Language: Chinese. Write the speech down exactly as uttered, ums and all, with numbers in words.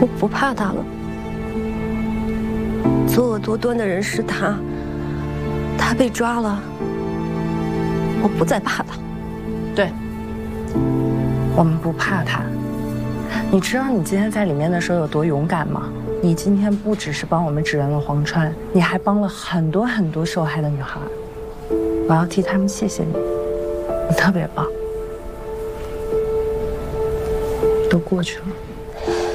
我不怕他了。作恶多端的人是他，他被抓了，我不再怕他。 对，我们不怕他。你知道你今天在里面的时候有多勇敢吗？你今天不只是帮我们指认了黄川，你还帮了很多很多受害的女孩。我要替他们谢谢你，你特别棒。都过去了。